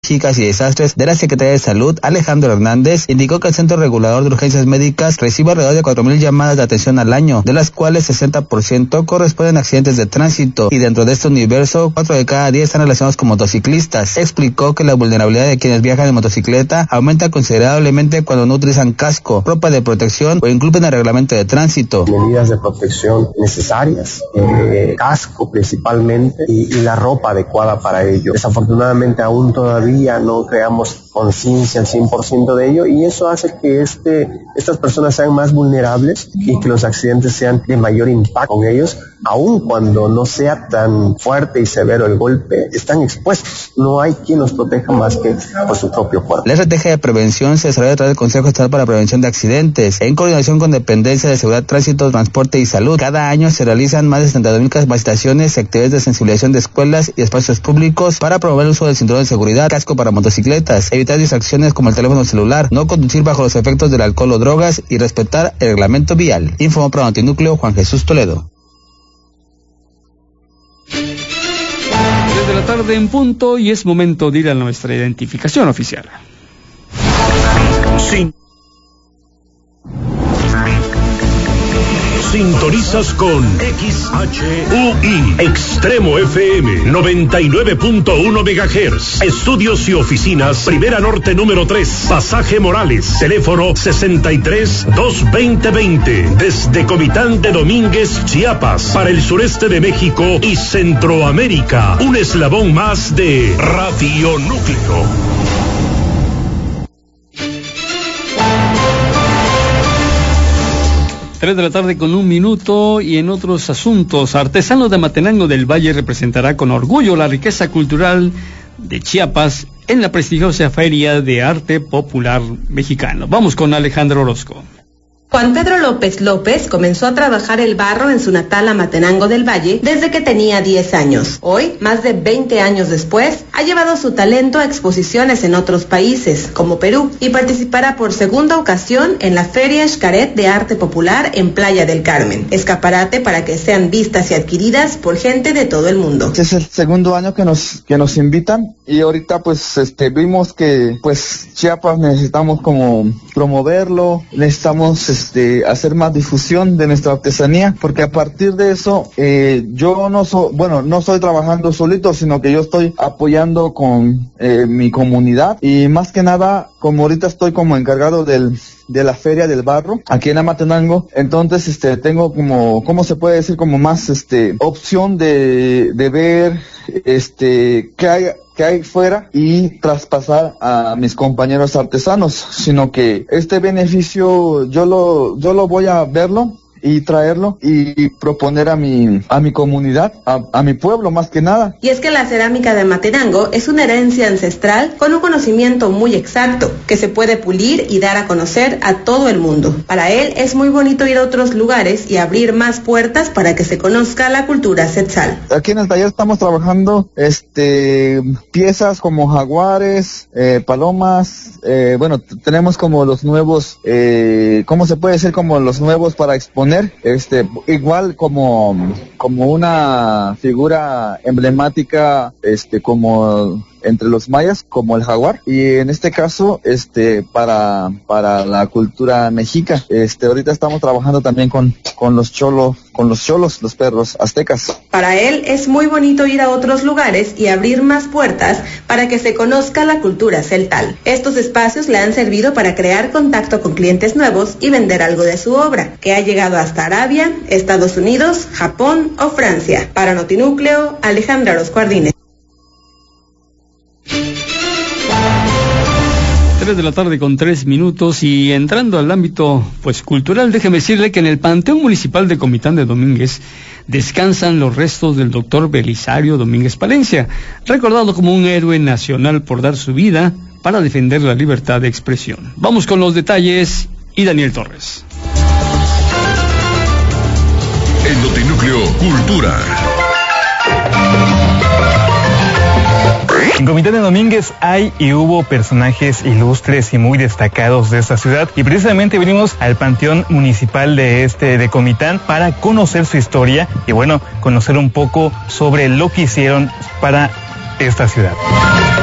Chicas y Desastres de la Secretaría de Salud, Alejandro Hernández, indicó que el Centro Regulador de Urgencias Médicas recibe alrededor de 4,000 llamadas de atención al año, de las cuales 60% corresponden a accidentes de tránsito, y dentro de este universo, 4 de cada 10 están relacionados con motociclistas. Explicó que la vulnerabilidad de quienes viajan en motocicleta aumenta considerablemente cuando no utilizan casco, ropa de protección o incumplen el reglamento de tránsito. Medidas de protección necesarias, casco principalmente y la ropa adecuada para ello. Desafortunadamente aún todavía no creamos conciencia al 100% de ello, y eso hace que estas personas sean más vulnerables y que los accidentes sean de mayor impacto con ellos. Aun cuando no sea tan fuerte y severo el golpe, están expuestos. No hay quien los proteja más que por su propio cuerpo. La estrategia de prevención se desarrolla a través del Consejo Estatal para la Prevención de Accidentes, en coordinación con Dependencia de Seguridad, Tránsito, Transporte y Salud. Cada año se realizan más de 72,000 capacitaciones y actividades de sensibilización de escuelas y espacios públicos para promover el uso del cinturón de seguridad, casco para motocicletas, evitar distracciones como el teléfono celular, no conducir bajo los efectos del alcohol o drogas y respetar el reglamento vial. Informó para Notinúcleo Juan Jesús Toledo. De la tarde en punto, y es momento de ir a nuestra identificación oficial. Sí. Sintonizas con XHUI Extremo FM 99.1 MHz. Estudios y oficinas Primera Norte número 3, Pasaje Morales. Teléfono 63-220-20. Desde Comitán de Domínguez, Chiapas, para el sureste de México y Centroamérica. Un eslabón más de Radio Núcleo. 3 de la tarde con 1 minuto, y en otros asuntos, artesanos de Matenango del Valle representará con orgullo la riqueza cultural de Chiapas en la prestigiosa Feria de Arte Popular Mexicano. Vamos con Alejandro Orozco. Juan Pedro López López comenzó a trabajar el barro en su natal Amatenango del Valle desde que tenía 10 años. Hoy, más de 20 años después, ha llevado su talento a exposiciones en otros países, como Perú, y participará por segunda ocasión en la Feria Xcaret de Arte Popular en Playa del Carmen, escaparate para que sean vistas y adquiridas por gente de todo el mundo. Este es el segundo año que nos invitan, y ahorita pues vimos que pues Chiapas necesitamos como promoverlo, necesitamos hacer más difusión de nuestra artesanía, porque a partir de eso yo no estoy trabajando solito, sino que yo estoy apoyando con mi comunidad, y más que nada, como ahorita estoy como encargado de la Feria del Barro aquí en Amatenango, entonces tengo como, ¿cómo se puede decir? Como más opción de ver qué hay fuera y traspasar a mis compañeros artesanos, sino que este beneficio yo lo voy a verlo y traerlo y proponer a mi comunidad, a mi pueblo más que nada. Y es que la cerámica de Matenango es una herencia ancestral con un conocimiento muy exacto que se puede pulir y dar a conocer a todo el mundo. Para él es muy bonito ir a otros lugares y abrir más puertas para que se conozca la cultura Tzeltal. Aquí en el taller estamos trabajando piezas como jaguares, palomas, tenemos como los nuevos, ¿cómo se puede decir? Como los nuevos para exponer, igual como una figura emblemática, como entre los mayas, como el jaguar, y en este caso para la cultura mexica. Ahorita estamos trabajando también con los cholos, los perros aztecas. Para él es muy bonito ir a otros lugares y abrir más puertas para que se conozca la cultura celtal. Estos espacios le han servido para crear contacto con clientes nuevos y vender algo de su obra, que ha llegado hasta Arabia, Estados Unidos, Japón o Francia. Para Notinúcleo, Alejandra Orozco Ardínez. 3 de la tarde con 3 minutos, y entrando al ámbito cultural, déjeme decirle que en el Panteón Municipal de Comitán de Domínguez descansan los restos del doctor Belisario Domínguez Palencia, recordado como un héroe nacional por dar su vida para defender la libertad de expresión. Vamos con los detalles y Daniel Torres. En Notinúcleo Cultura. En Comitán de Domínguez hay y hubo personajes ilustres y muy destacados de esta ciudad, y precisamente venimos al Panteón Municipal de Comitán para conocer su historia y conocer un poco sobre lo que hicieron para esta ciudad.